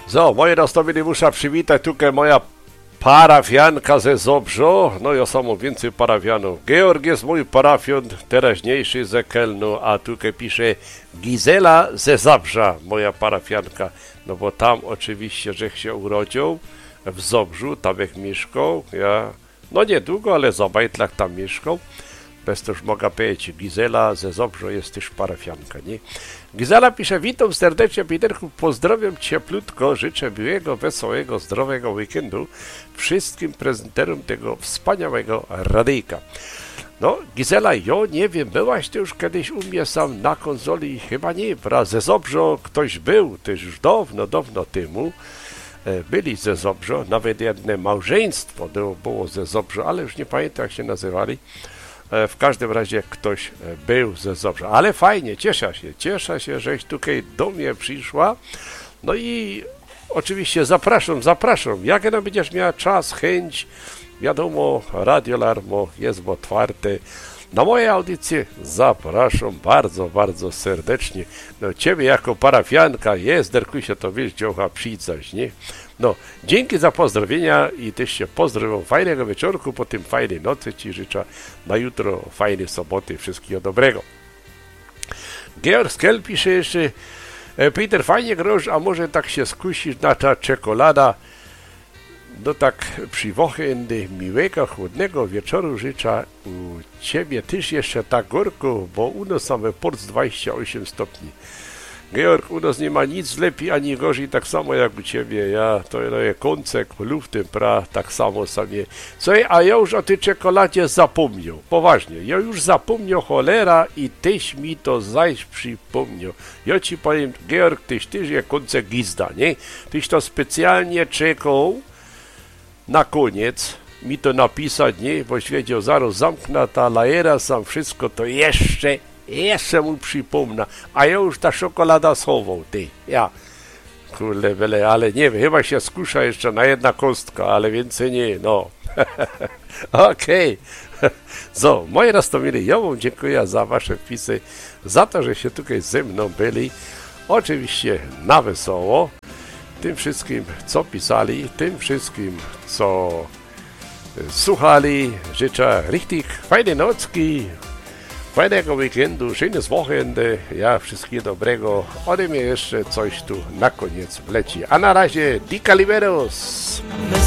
So, moje nastawienie muszę przywitać tutaj moja parafianka ze Zobrzo. No ja samo więcej parafianów. Georg jest mój parafian teraźniejszy ze Kelnu, a tutaj pisze Gizela ze Zabrza, moja parafianka. No bo tam oczywiście, że się urodził w Zobrzu, tam jak mieszkał. Ja, no niedługo, ale za bajtlach tam mieszkał. Bez to już mogę powiedzieć, Gizela ze Zobrzo jest też parafianka, nie? Gizela pisze, witam serdecznie, Piterku, pozdrawiam cieplutko, życzę miłego, wesołego, zdrowego weekendu wszystkim prezenterom tego wspaniałego radyjka. No, Gizela, ja nie wiem, byłaś ty już kiedyś u mnie sam na konsoli? Chyba nie, wraz ze Zobrzo ktoś był, też już dawno temu. Byli ze Zobrzo, nawet jedno małżeństwo było ze Zobrzo, ale już nie pamiętam jak się nazywali. W każdym razie ktoś był ze Zobrza. Ale fajnie, cieszę się, żeś tutaj do mnie przyszła. No i oczywiście zapraszam. Jak ona będziesz miała czas, chęć, wiadomo, Radio Larmo jest otwarte. Na moje audycje zapraszam bardzo serdecznie. No ciebie jako parafianka jest, Derkusia, to wiesz, dziołcha przyjść, nie? No, dzięki za pozdrowienia i też się pozdrawiam. Fajnego wieczorku, po tym fajnej nocy ci życzę. Na jutro fajnej soboty, wszystkiego dobrego. Georg Skel pisze jeszcze, Peter, fajnie grosz, a może tak się skusisz na ta czekolada. No tak przy weekendzie miłego, chłodnego wieczoru życzę u ciebie też jeszcze tak gorko, bo u nas same port 28 stopni. Georg, u nas nie ma nic lepiej ani gorzej, tak samo jak u ciebie. Ja to jest koncek, luftem pra, tak samo sobie. Słuchaj, a ja już o tej czekoladzie zapomniał. Poważnie, ja już zapomniał cholera i tyś mi to zaś przypomniał. Ja ci powiem, Georg, tyś jest koncek gizda, nie? Tyś to specjalnie czekał na koniec mi to napisać, nie? Bo wiedział, zaraz zamknę ta lajera, sam wszystko to jeszcze mu przypomnę, a ja już ta czekolada schował, ty, ja. Kurde, byle, ale nie wiem, chyba się skusza jeszcze na jedna kostka, ale więcej nie, no. Okej. So, moje nastawienie, ja wam dziękuję za wasze wpisy, za to, że się tutaj ze mną byli. Oczywiście na wesoło. Tym wszystkim, co pisali, tym wszystkim, co słuchali, życzę richtig fajnej nocki, fajnego weekendu, schönes Wochenende, ja, wszystkiego dobrego. Ode mnie jeszcze coś tu na koniec wleci. A na razie, di Caliberos!